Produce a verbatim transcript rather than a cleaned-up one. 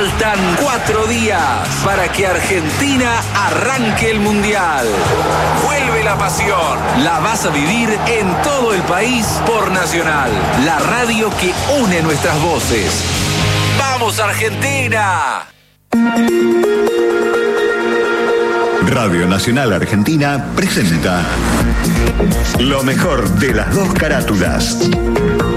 Faltan cuatro días para que Argentina arranque el Mundial. Vuelve la pasión. La vas a vivir en todo el país por Nacional, la radio que une nuestras voces. ¡Vamos, Argentina! Radio Nacional Argentina presenta lo mejor de las dos carátulas.